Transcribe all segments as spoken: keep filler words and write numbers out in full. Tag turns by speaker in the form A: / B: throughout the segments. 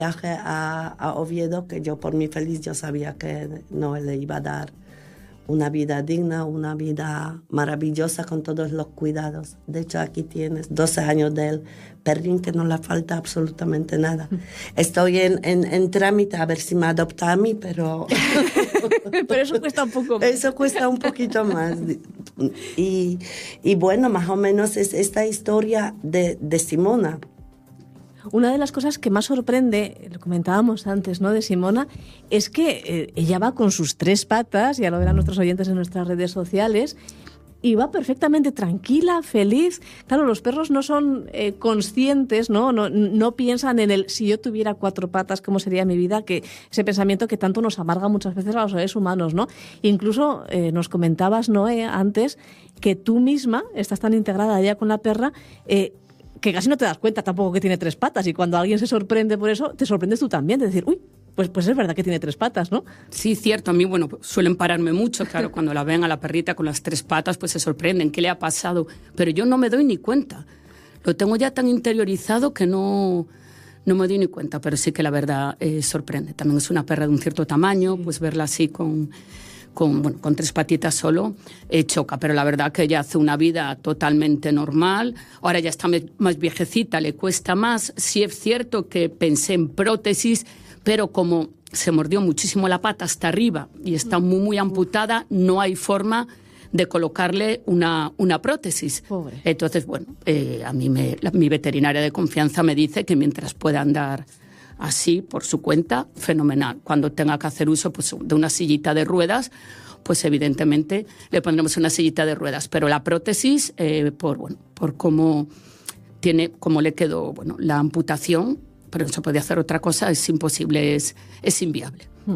A: viaje a, a Oviedo, que yo por mí feliz, yo sabía que no le iba a dar una vida digna, una vida maravillosa con todos los cuidados. De hecho, aquí tienes doce años del perrín que no le falta absolutamente nada. Estoy en, en, en trámite a ver si me adopta a mí, pero...
B: pero eso cuesta un poco más.
A: Eso cuesta un poquito más. Y, y bueno, más o menos es esta historia de, de Simona.
B: Una de las cosas que más sorprende, lo comentábamos antes, ¿no?, de Simona, es que eh, ella va con sus tres patas, ya lo verán nuestros oyentes en nuestras redes sociales, y va perfectamente tranquila, feliz. Claro, los perros no son eh, conscientes, ¿no? No, no piensan en el si yo tuviera cuatro patas, ¿cómo sería mi vida? Que ese pensamiento que tanto nos amarga muchas veces a los seres humanos, ¿no? Incluso eh, nos comentabas, Noé, antes, que tú misma estás tan integrada ya con la perra, eh, que casi no te das cuenta tampoco que tiene tres patas, y cuando alguien se sorprende por eso, te sorprendes tú también de decir, uy, pues, pues es verdad que tiene tres patas, ¿no?
C: Sí, cierto. A mí, bueno, suelen pararme mucho, claro, cuando la ven a la perrita con las tres patas, pues se sorprenden, ¿qué le ha pasado? Pero yo no me doy ni cuenta. Lo tengo ya tan interiorizado que no, no me doy ni cuenta, pero sí que la verdad eh, sorprende. También es una perra de un cierto tamaño, pues verla así con... Con, bueno, con tres patitas solo, eh, choca, pero la verdad que ella hace una vida totalmente normal. Ahora ya está más viejecita, le cuesta más. Sí es cierto que pensé en prótesis, pero como se mordió muchísimo la pata hasta arriba y está muy, muy amputada, no hay forma de colocarle una, una prótesis.
B: Pobre.
C: Entonces, bueno, eh, a mí me, la, mi veterinaria de confianza me dice que mientras pueda andar así, por su cuenta, fenomenal. Cuando tenga que hacer uso pues, de una sillita de ruedas, pues evidentemente le pondremos una sillita de ruedas. Pero la prótesis, eh, por, bueno, por cómo, tiene, cómo le quedó bueno, la amputación, pero no se puede hacer otra cosa, es imposible, es, es inviable.
B: Hmm.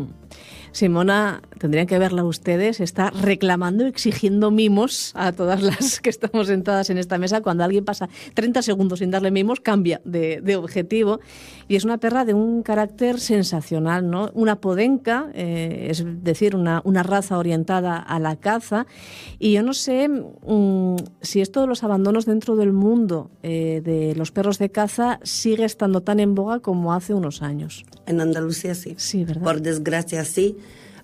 B: Simona, tendrían que verla ustedes, está reclamando, exigiendo mimos a todas las que estamos sentadas en esta mesa. Cuando alguien pasa treinta segundos sin darle mimos, cambia de, de objetivo. Y es una perra de un carácter sensacional, ¿no? Una podenca, eh, es decir, una, una raza orientada a la caza. Y yo no sé mmm, si esto de los abandonos dentro del mundo eh, de los perros de caza sigue estando tan en boga como hace unos años.
A: En Andalucía sí.
B: Sí, ¿verdad?
A: Por desgracia sí.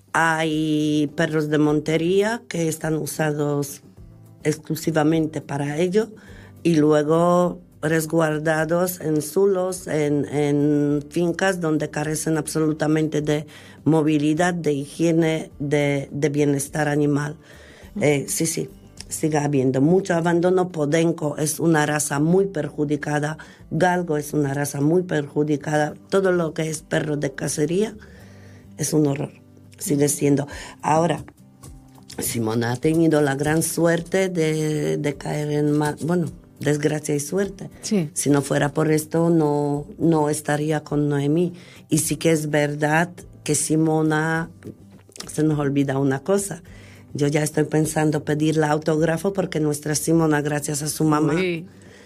A: Hay perros de montería que están usados exclusivamente para ello y luego resguardados en zulos, en, en fincas donde carecen absolutamente de movilidad, de higiene, de, de bienestar animal. Eh, sí, sí, sigue habiendo mucho abandono. Podenco es una raza muy perjudicada, galgo es una raza muy perjudicada. Todo lo que es perro de cacería es un horror. Sigue siendo. Ahora, Simona ha tenido la gran suerte de, de caer en mal, bueno, desgracia y suerte.
B: Sí.
A: Si no fuera por esto, no, no estaría con Noemí. Y sí que es verdad que Simona, se nos olvida una cosa. Yo ya estoy pensando pedirle autógrafo porque nuestra Simona, gracias a su mamá,
B: Uy.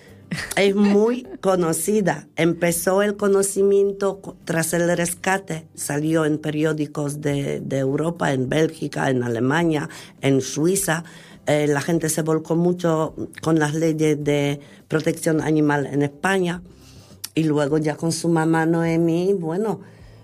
A: es muy conocida. Empezó el conocimiento tras el rescate. Salió en periódicos de, de Europa, en Bélgica, en Alemania, en Suiza. Eh, la gente se volcó mucho con las leyes de protección animal en España. Y luego ya con su mamá Noemí, bueno...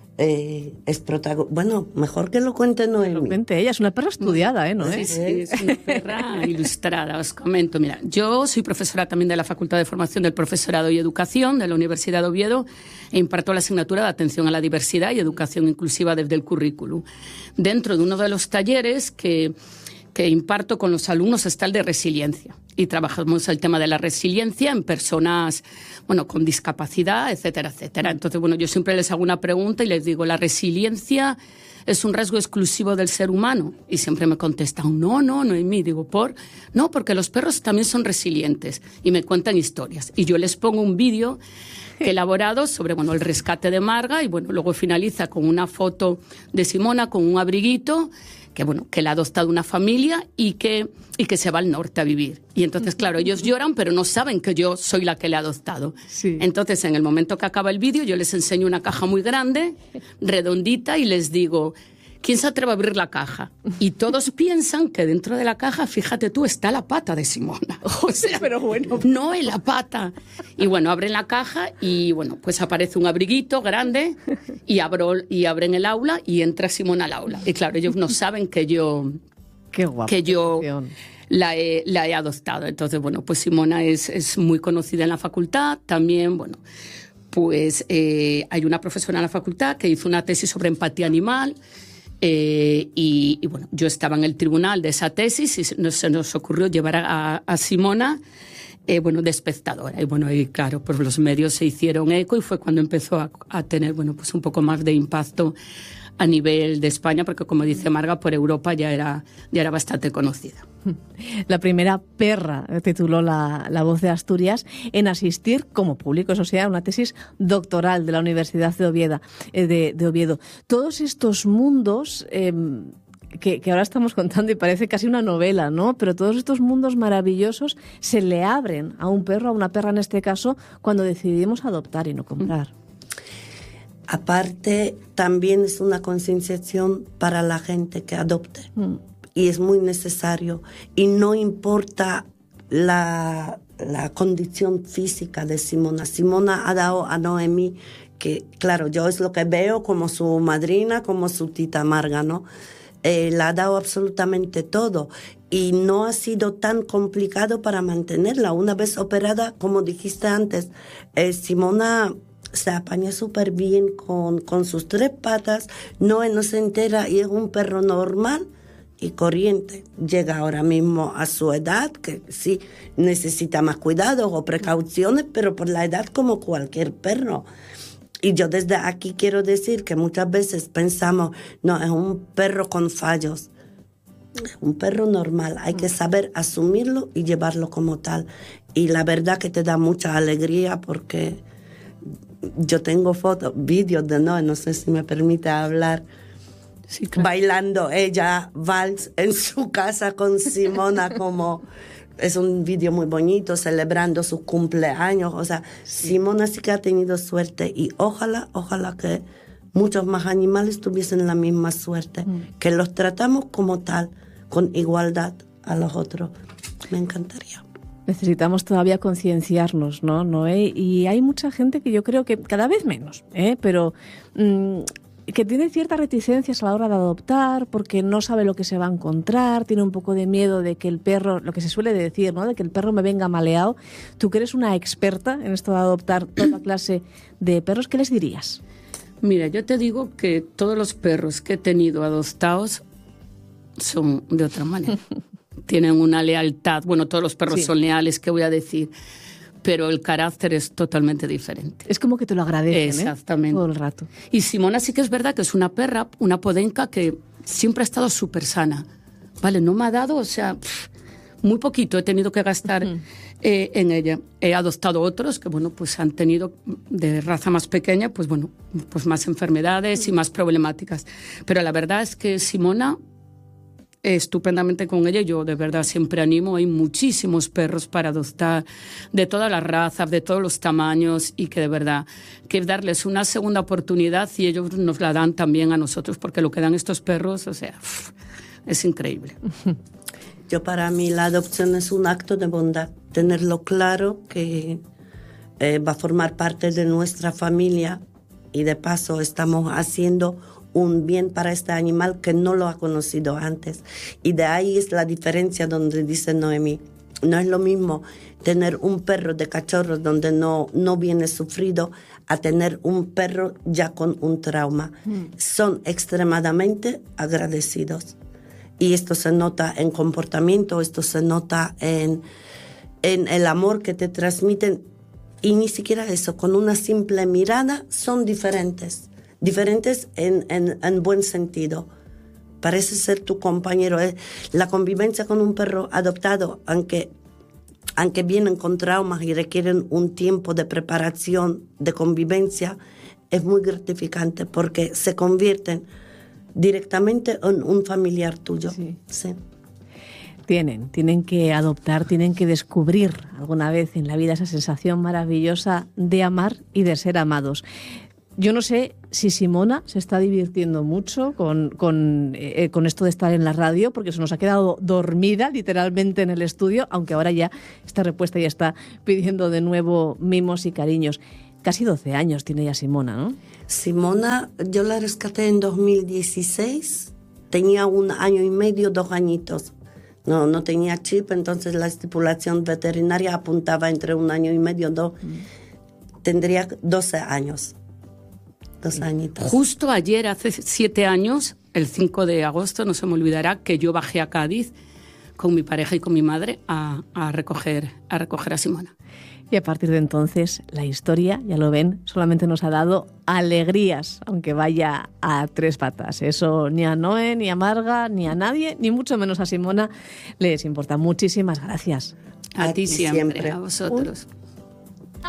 A: Eh, es protagonista. Bueno, mejor que lo cuente Noemí.
B: Lo cuente ella, es una perra estudiada, ¿eh? ¿No,
C: sí,
B: eh?
C: sí, es una perra ilustrada, os comento. Mira, yo soy profesora también de la Facultad de Formación del Profesorado y Educación de la Universidad de Oviedo e imparto la asignatura de Atención a la Diversidad y Educación Inclusiva desde el currículum. Dentro de uno de los talleres que, que imparto con los alumnos está el de resiliencia. Y trabajamos el tema de la resiliencia en personas, bueno, con discapacidad, etcétera, etcétera. Entonces, bueno, yo siempre les hago una pregunta y les digo, ¿la resiliencia es un rasgo exclusivo del ser humano? Y siempre me contestan, no, no, no en mí. Digo, ¿por? No, porque los perros también son resilientes y me cuentan historias. Y yo les pongo un vídeo que he elaborado sobre, bueno, el rescate de Marga y, bueno, luego finaliza con una foto de Simona con un abriguito que, bueno, que la ha adoptado una familia y que, y que se va al norte a vivir. Y entonces, claro, ellos lloran, pero no saben que yo soy la que le ha adoptado.
B: Sí.
C: Entonces, en el momento que acaba el vídeo, yo les enseño una caja muy grande, redondita, y les digo, ¿quién se atreve a abrir la caja? Y todos piensan que dentro de la caja, fíjate tú, está la pata de Simona. O sea,
B: pero bueno,
C: no es la pata. Y bueno, abren la caja y bueno, pues aparece un abriguito grande y, abro, y abren el aula y entra Simona al aula. Y claro, ellos no saben que yo...
B: Qué guapo,
C: que yo
B: qué
C: la he, la he adoptado. Entonces, bueno, pues Simona es, es muy conocida en la facultad. También, bueno, pues eh, hay una profesora en la facultad que hizo una tesis sobre empatía animal. Eh, y, y bueno, yo estaba en el tribunal de esa tesis y se nos, se nos ocurrió llevar a, a Simona, eh, bueno, de espectadora. Y bueno, y claro, pues los medios se hicieron eco y fue cuando empezó a, a tener, bueno, pues un poco más de impacto a nivel de España, porque como dice Marga, por Europa ya era, ya era bastante conocida.
B: La primera perra, tituló la, la Voz de Asturias, en asistir como público, eso sea, una tesis doctoral de la Universidad de Oviedo. Eh, de, de Oviedo. Todos estos mundos... Eh, Que, que ahora estamos contando y parece casi una novela, ¿no? Pero todos estos mundos maravillosos se le abren a un perro, a una perra en este caso, cuando decidimos adoptar y no comprar.
A: Aparte, también es una concienciación para la gente que adopte. Mm. Y es muy necesario. Y no importa la, la condición física de Simona. Simona ha dado a Noemí, que claro, yo es lo que veo como su madrina, como su tita Marga, ¿no? Eh, la ha dado absolutamente todo y no ha sido tan complicado para mantenerla. Una vez operada, como dijiste antes, eh, Simona se apaña súper bien con, con sus tres patas, no, no se entera y es un perro normal y corriente. Llega ahora mismo a su edad, que sí necesita más cuidados o precauciones, pero por la edad como cualquier perro. Y yo desde aquí quiero decir que muchas veces pensamos, no, es un perro con fallos. Es un perro normal, hay que saber asumirlo y llevarlo como tal. Y la verdad que te da mucha alegría porque yo tengo fotos, vídeos de Noé, no sé si me permite hablar, sí, claro, bailando ella vals en su casa con Simona como... Es un vídeo muy bonito, celebrando sus cumpleaños. O sea, sí. Simona sí que ha tenido suerte y ojalá, ojalá que muchos más animales tuviesen la misma suerte, mm. que los tratamos como tal, con igualdad a los otros. Me encantaría.
B: Necesitamos todavía concienciarnos, ¿no, Noé? Y hay mucha gente que yo creo que cada vez menos, ¿eh? Pero... Mmm, que tiene ciertas reticencias a la hora de adoptar porque no sabe lo que se va a encontrar, tiene un poco de miedo de que el perro, lo que se suele decir, ¿no? De que el perro me venga maleado. Tú que eres una experta en esto de adoptar toda clase de perros, ¿qué les dirías?
C: Mira, yo te digo que todos los perros que he tenido adoptados son de otra manera. Tienen una lealtad, bueno, todos los perros sí. son leales, ¿qué voy a decir? Pero el carácter es totalmente diferente.
B: Es como que te lo agradecen,
C: exactamente,
B: ¿eh? Todo el rato.
C: Y Simona sí que es verdad que es una perra, una podenca que siempre ha estado súper sana. Vale, no me ha dado, o sea, pff, muy poquito he tenido que gastar uh-huh. eh, en ella. He adoptado otros que, bueno, pues han tenido de raza más pequeña, pues bueno, pues más enfermedades uh-huh. y más problemáticas. Pero la verdad es que Simona... estupendamente con ella. Yo de verdad siempre animo, hay muchísimos perros para adoptar de todas las razas, de todos los tamaños y que de verdad que darles una segunda oportunidad y ellos nos la dan también a nosotros porque lo que dan estos perros, o sea, es increíble.
A: Yo para mí la adopción es un acto de bondad, tenerlo claro que eh, va a formar parte de nuestra familia y de paso estamos haciendo un bien para este animal que no lo ha conocido antes. Y de ahí es la diferencia donde dice Noemí. No es lo mismo tener un perro de cachorros donde no, no viene sufrido a tener un perro ya con un trauma. Mm. Son extremadamente agradecidos. Y esto se nota en comportamiento, esto se nota en, en el amor que te transmiten. Y ni siquiera eso, con una simple mirada son diferentes. Diferentes en, en, en buen sentido. Parece ser tu compañero. La convivencia con un perro adoptado, aunque, aunque vienen con traumas y requieren un tiempo de preparación, de convivencia, es muy gratificante porque se convierten directamente en un familiar tuyo. Sí. Sí.
B: Tienen, tienen que adoptar, tienen que descubrir alguna vez en la vida esa sensación maravillosa de amar y de ser amados. Yo no sé si Simona se está divirtiendo mucho con, con, eh, con esto de estar en la radio, porque se nos ha quedado dormida literalmente en el estudio, aunque ahora ya está repuesta y está pidiendo de nuevo mimos y cariños. Casi doce años tiene ya Simona, ¿no?
A: Simona, yo la rescaté en dos mil dieciséis, tenía un año y medio, dos añitos. No, no tenía chip, entonces la estipulación veterinaria apuntaba entre un año y medio, dos. Mm. Tendría doce años. Dos añitos.
C: Justo ayer, hace siete años, el cinco de agosto, no se me olvidará, que yo bajé a Cádiz con mi pareja y con mi madre a, a, recoger, a recoger a Simona.
B: Y a partir de entonces, la historia, ya lo ven, solamente nos ha dado alegrías, aunque vaya a tres patas. Eso ni a Noé, ni a Marga, ni a nadie, ni mucho menos a Simona les importa. Muchísimas gracias.
C: A, a ti siempre, siempre, a vosotros. Un